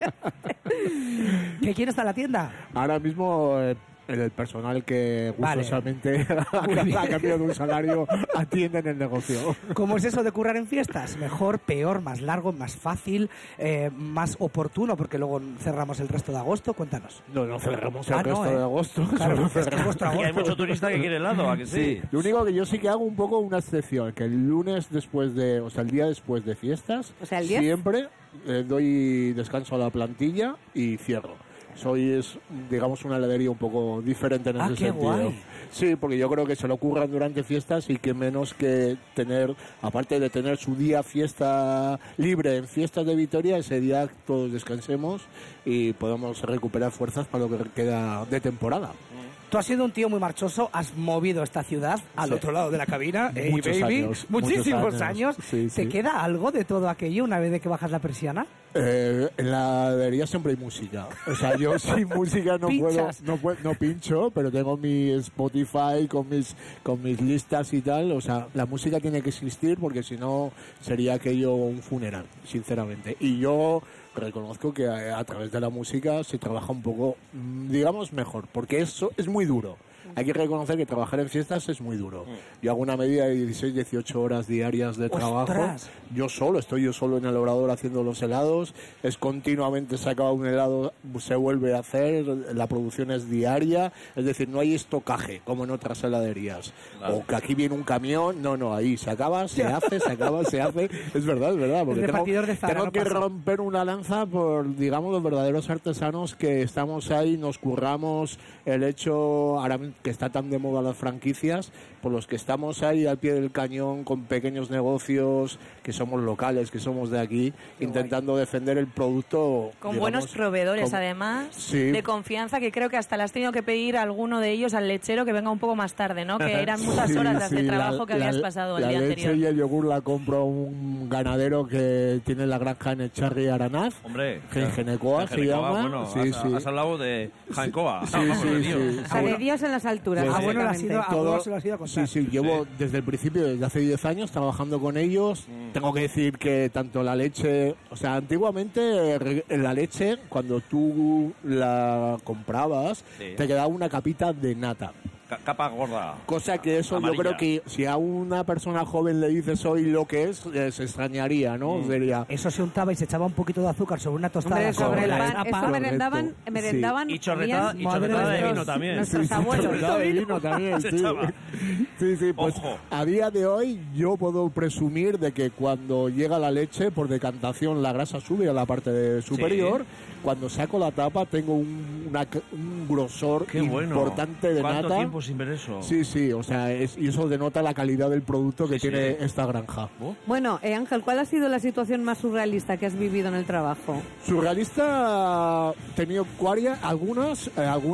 ¿Quién está en la tienda? Ahora mismo el personal que gustosamente a cambio de un salario atiende en el negocio. ¿Cómo es eso de currar en fiestas? ¿Mejor, peor, más largo, más fácil, más oportuno? Porque luego cerramos el resto de agosto. Cuéntanos. No cerramos el resto de agosto. Claro, Aquí hay mucho turista que quiere helado, ¿a que sí? Lo único que yo sí que hago un poco una excepción, que el lunes el día después de fiestas, o sea, el 10, siempre doy descanso a la plantilla y cierro. Es, digamos, una heladería un poco diferente en ese sentido. Guay. Sí, porque yo creo que se lo ocurran durante fiestas y que menos que tener, aparte de tener su día fiesta libre en fiestas de Vitoria, ese día todos descansemos y podamos recuperar fuerzas para lo que queda de temporada. Tú has sido un tío muy marchoso, has movido esta ciudad al otro lado de la cabina, muchísimos años. Sí, ¿Te queda algo de todo aquello una vez de que bajas la persiana? En la heladería siempre hay música. O sea, yo sin música no pincho, pero tengo mi Spotify con mis listas y tal. O sea, la música tiene que existir porque si no sería aquello un funeral, sinceramente. Y yo reconozco que a través de la música se trabaja un poco, digamos, mejor, porque eso es muy duro. Hay que reconocer que trabajar en fiestas es muy duro. Yo hago una media de 16, 18 horas diarias de trabajo. Estoy yo solo en el obrador haciendo los helados. Es continuamente se acaba un helado, se vuelve a hacer. La producción es diaria. Es decir, no hay estocaje como en otras heladerías. Claro. O que aquí viene un camión. No, ahí se acaba, se hace. Es verdad. Porque tengo que romper una lanza por, digamos, los verdaderos artesanos que estamos ahí, nos curramos el hecho, ahora que está tan de moda las franquicias, por los que estamos ahí al pie del cañón con pequeños negocios, que somos locales, que somos de aquí, intentando defender el producto. Con buenos proveedores, además, de confianza, que creo que hasta le has tenido que pedir a alguno de ellos, al lechero, que venga un poco más tarde, ¿no? Que eran muchas horas las de trabajo que habías pasado el día anterior. La leche y el yogur la compro un ganadero que tiene la granja en Echarri Aranaz. Hombre. Genecoa se llama. Bueno, has hablado de Jaencoa. Sí. De Dios en las alturas. Pues, lo has ido a contar. Sí, llevo desde el principio, desde hace 10 años, trabajando con ellos. Tengo que decir que tanto la leche, o sea, antiguamente la leche, cuando tú la comprabas, te quedaba una capita de nata. Capa gorda. Cosa que eso amarilla. Yo creo que si a una persona joven le dices hoy lo que es, se extrañaría, ¿no? Sería... Eso se untaba y se echaba un poquito de azúcar sobre una tostada. Hombre, sobre el pan. Eso merendaban y chorretada de vino también. Nuestros abuelos. Chorretada de vino también, sí, pues ojo. A día de hoy yo puedo presumir de que cuando llega la leche, por decantación la grasa sube a la parte superior. Cuando saco la tapa tengo un grosor importante de nata. ¿Cuánto tiempo sin ver eso? Sí, o sea, y eso denota la calidad del producto que tiene esta granja. Bueno, Ángel, ¿cuál ha sido la situación más surrealista que has vivido en el trabajo? Surrealista, he tenido algunas